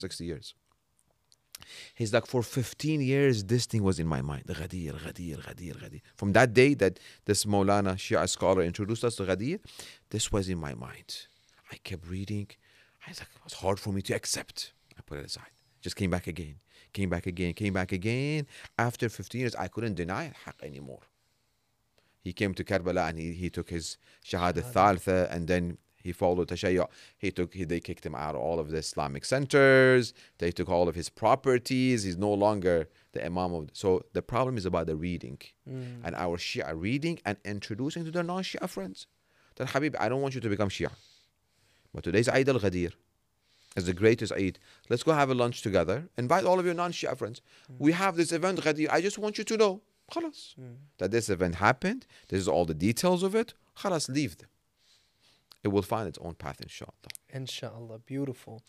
60 years. He's like, for 15 years, this thing was in my mind. Ghadir, Ghadir, Ghadir, Ghadir. From that day that this Maulana Shia scholar introduced us to Ghadir, this was in my mind. I kept reading. I was like, it was hard for me to accept. I put it aside. Just came back again. Came back again. Came back again. After 15 years, I couldn't deny al-Haq anymore. He came to Karbala and he took his Shahada Thalitha, and then he followed Tashayyu. They kicked him out of all of the Islamic centers. They took all of his properties. He's no longer the Imam of. So the problem is about the reading, and our Shia reading and introducing to their non-Shia friends. That Habib, I don't want you to become Shia, but today's Eid al-Ghadir is the greatest Eid. Let's go have a lunch together. Invite all of your non-Shia friends. We have this event Ghadir. I just want you to know, خلاص, that this event happened. This is all the details of it. خلاص, leave them. It will find its own path, inshallah. Inshallah, beautiful.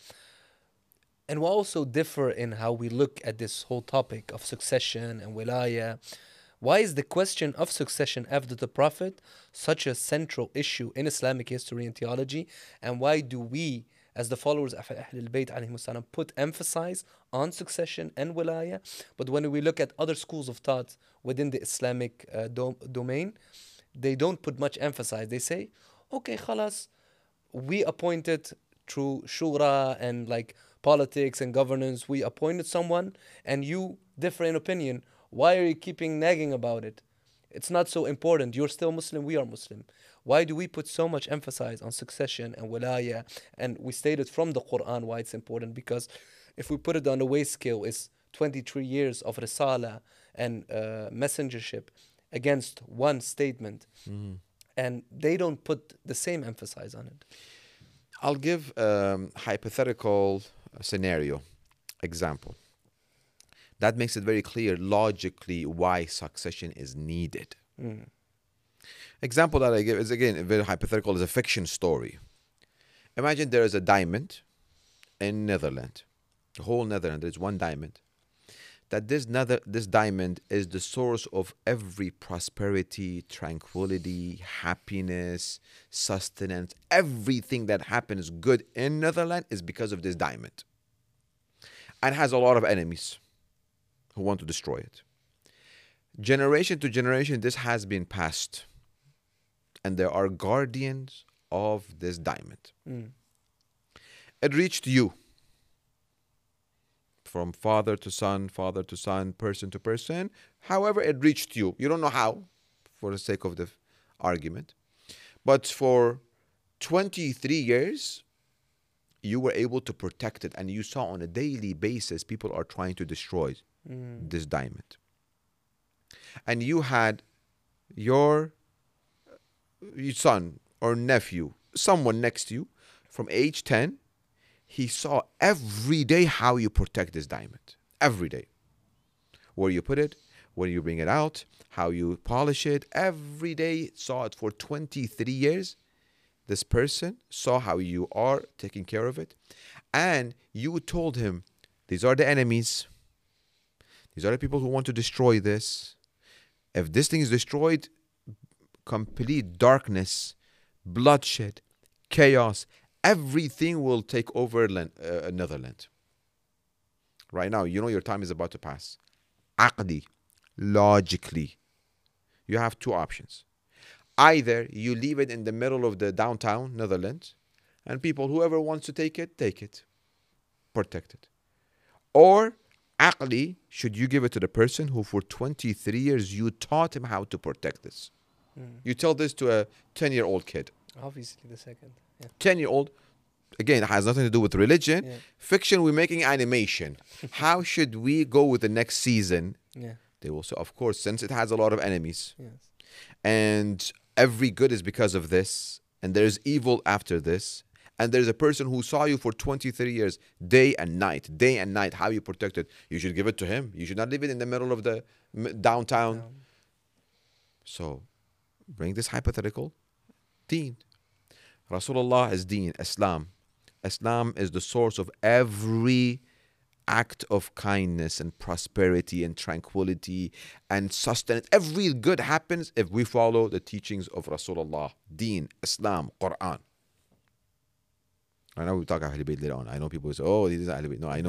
And we also differ in how we look at this whole topic of succession and wilaya. Why is the question of succession after the Prophet such a central issue in Islamic history and theology? And why do we, as the followers of Ahlul Bayt alayhimus salam, put emphasis on succession and wilaya? But when we look at other schools of thought within the Islamic domain, they don't put much emphasis. They say, okay, khalas, we appointed through shura and like politics and governance, we appointed someone and you differ in opinion. Why are you keeping nagging about it? It's not so important. You're still Muslim, we are Muslim. Why do we put so much emphasis on succession and wilaya? And we stated from the Quran why it's important, because if we put it on the weight scale, it's 23 years of risala and messengership against one statement. And they don't put the same emphasis on it. I'll give a hypothetical scenario example that makes it very clear logically why succession is needed. Example that I give is, again, very hypothetical, is a fiction story. Imagine there is a diamond in Netherlands. The whole Netherlands, there's one diamond. That this diamond is the source of every prosperity, tranquility, happiness, sustenance. Everything that happens good in Netherlands is because of this diamond. And has a lot of enemies who want to destroy it. Generation to generation, this has been passed. And there are guardians of this diamond. It reached you. From father to son, person to person. However, it reached you. You don't know how, for the sake of the argument. But for 23 years, you were able to protect it. And you saw on a daily basis, people are trying to destroy this diamond. And you had your son or nephew, someone next to you, from age 10, he saw every day how you protect this diamond. Every day. Where you put it, where you bring it out, how you polish it. Every day saw it for 23 years. This person saw how you are taking care of it. And you told him, these are the enemies. These are the people who want to destroy this. If this thing is destroyed, complete darkness, bloodshed, chaos, everything will take over Netherlands. Right now, you know your time is about to pass. Aqdi, logically, you have two options. Either you leave it in the middle of the downtown Netherlands, and people, whoever wants to take it, protect it. Or, aqli, should you give it to the person who for 23 years you taught him how to protect this? You tell this to a 10-year-old kid. Obviously, the second. 10-year-old, again, it has nothing to do with religion. Yeah. Fiction, we're making animation. How should we go with the next season? Yeah. They will say, of course, since it has a lot of enemies. Yes. And every good is because of this. And there's evil after this. And there's a person who saw you for 23 years, day and night, how you protect it. You should give it to him. You should not leave it in the middle of the downtown. So, bring this hypothetical. Deen. Rasulullah is deen, Islam. Islam is the source of every act of kindness and prosperity and tranquility and sustenance. Every good happens if we follow the teachings of Rasulullah. Deen, Islam, Quran. I know we talk Ahlul Bayt later on. I know people say, oh, this is Ahlul Bayt. No, I know.